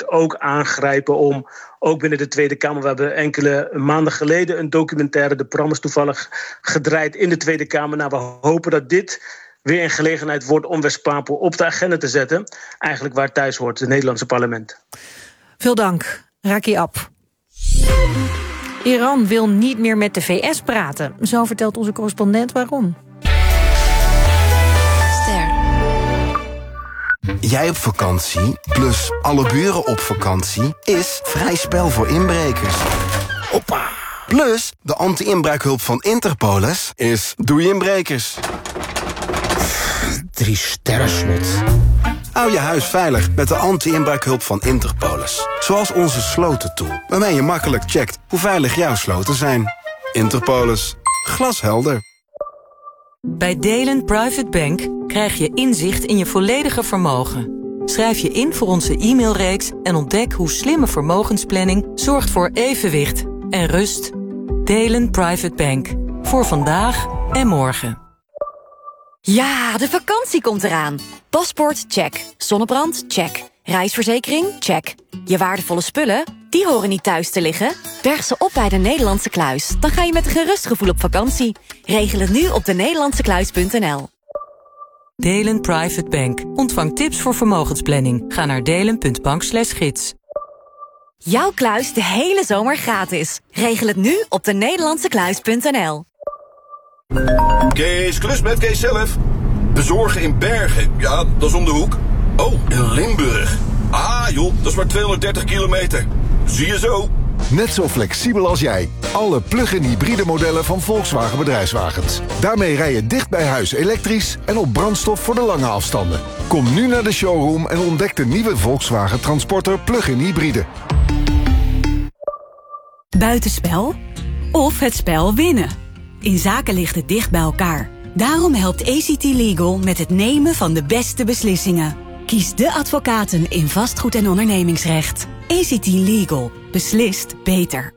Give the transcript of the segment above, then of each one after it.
parlement ook aangrijpen om, ook binnen de Tweede Kamer, we hebben enkele maanden geleden een documentaire, de program is toevallig gedraaid in de Tweede Kamer. Nou, we hopen dat dit weer een gelegenheid wordt om West-Papua op de agenda te zetten. Eigenlijk waar het thuis hoort, het Nederlandse parlement. Veel dank, Raki Ab. Iran wil niet meer met de VS praten. Zo vertelt onze correspondent waarom. Jij op vakantie, plus alle buren op vakantie, is vrij spel voor inbrekers. Hoppa! Plus, de anti-inbraakhulp van Interpolis is doei inbrekers. 3 sterren slot. Hou je huis veilig met de anti-inbraakhulp van Interpolis. Zoals onze slotentool, waarmee je makkelijk checkt hoe veilig jouw sloten zijn. Interpolis. Glashelder. Bij Delen Private Bank krijg je inzicht in je volledige vermogen. Schrijf je in voor onze e-mailreeks en ontdek hoe slimme vermogensplanning zorgt voor evenwicht en rust. Delen Private Bank. Voor vandaag en morgen. Ja, de vakantie komt eraan. Paspoort, check. Zonnebrand, check. Reisverzekering, check. Je waardevolle spullen, die horen niet thuis te liggen. Berg ze op bij de Nederlandse Kluis. Dan ga je met een gerust gevoel op vakantie. Regel het nu op denederlandsekluis.nl. Delen Private Bank. Ontvang tips voor vermogensplanning. Ga naar delen.bank/gids. Jouw kluis de hele zomer gratis. Regel het nu op denederlandsekluis.nl. Kees, klus met Kees zelf. Bezorgen in Bergen, ja, dat is om de hoek. Oh, in Limburg. Ah joh, dat is maar 230 kilometer. Zie je zo. Net zo flexibel als jij. Alle plug-in hybride modellen van Volkswagen Bedrijfswagens. Daarmee rij je dicht bij huis elektrisch en op brandstof voor de lange afstanden. Kom nu naar de showroom en ontdek de nieuwe Volkswagen Transporter plug-in hybride. Buitenspel of het spel winnen. In zaken ligt het dicht bij elkaar. Daarom helpt ACT Legal met het nemen van de beste beslissingen. Kies de advocaten in vastgoed en ondernemingsrecht. ACT Legal. Beslist beter.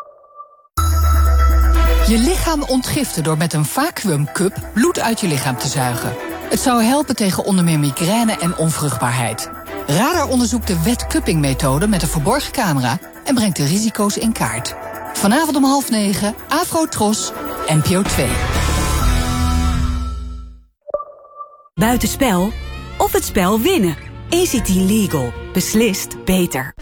Je lichaam ontgiften door met een vacuümcup bloed uit je lichaam te zuigen. Het zou helpen tegen onder meer migraine en onvruchtbaarheid. Radar onderzoekt de wet-cupping-methode met een verborgen camera en brengt de risico's in kaart. Vanavond om 20:30, Afro-Tros, NPO 2. Buitenspel of het spel winnen. ACT Legal. Beslist beter.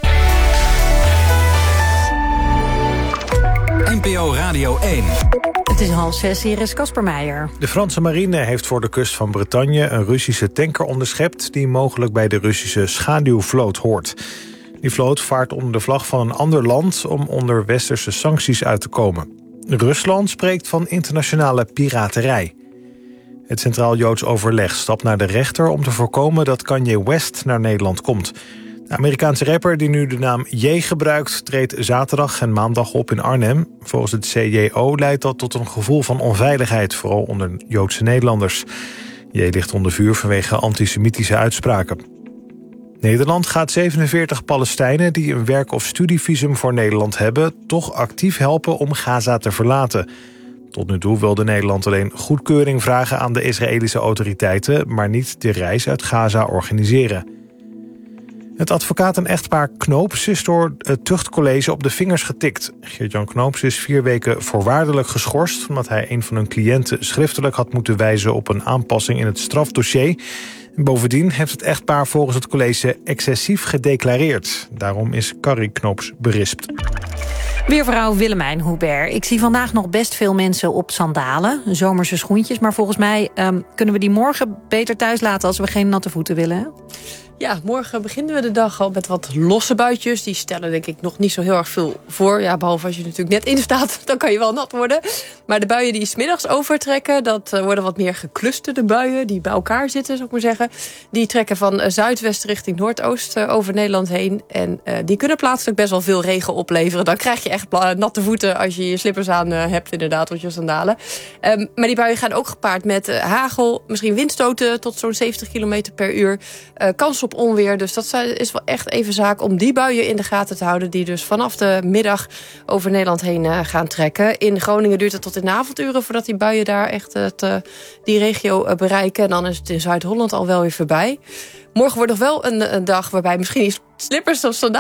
NPO Radio 1. Het is 5:30, hier is Casper Meijer. De Franse marine heeft voor de kust van Bretagne een Russische tanker onderschept die mogelijk bij de Russische schaduwvloot hoort. Die vloot vaart onder de vlag van een ander land om onder westerse sancties uit te komen. Rusland spreekt van internationale piraterij. Het Centraal Joods Overleg stapt naar de rechter om te voorkomen dat Kanye West naar Nederland komt. De Amerikaanse rapper die nu de naam Ye gebruikt treedt zaterdag en maandag op in Arnhem. Volgens het CJO leidt dat tot een gevoel van onveiligheid, vooral onder Joodse Nederlanders. Ye ligt onder vuur vanwege antisemitische uitspraken. Nederland gaat 47 Palestijnen die een werk- of studievisum voor Nederland hebben toch actief helpen om Gaza te verlaten. Tot nu toe wilde Nederland alleen goedkeuring vragen aan de Israëlische autoriteiten, maar niet de reis uit Gaza organiseren. Het advocaten-echtpaar Knoops is door het tuchtcollege op de vingers getikt. Geert-Jan Knoops is 4 weken voorwaardelijk geschorst omdat hij een van hun cliënten schriftelijk had moeten wijzen op een aanpassing in het strafdossier. Bovendien heeft het echtpaar volgens het college excessief gedeclareerd. Daarom is Carrie Knoops berispt. Weervrouw Willemijn Hubert. Ik zie vandaag nog best veel mensen op sandalen, zomerse schoentjes. Maar volgens mij kunnen we die morgen beter thuis laten als we geen natte voeten willen. Hè? Ja, morgen beginnen we de dag al met wat losse buitjes. Die stellen denk ik nog niet zo heel erg veel voor. Ja, behalve als je natuurlijk net in staat, dan kan je wel nat worden. Maar de buien die 's middags overtrekken, dat worden wat meer geclusterde buien die bij elkaar zitten, zou ik maar zeggen. Die trekken van zuidwest richting noordoost over Nederland heen. En die kunnen plaatselijk best wel veel regen opleveren. Dan krijg je echt natte voeten als je je slippers aan hebt, inderdaad, of je sandalen. Maar die buien gaan ook gepaard met hagel, misschien windstoten tot zo'n 70 km per uur. Kans op onweer, dus dat is wel echt even zaak om die buien in de gaten te houden, die dus vanaf de middag over Nederland heen gaan trekken. In Groningen duurt het tot in de avonduren voordat die buien daar echt die regio bereiken. En dan is het in Zuid-Holland al wel weer voorbij. Morgen wordt nog wel een dag waarbij misschien slippers of sandalen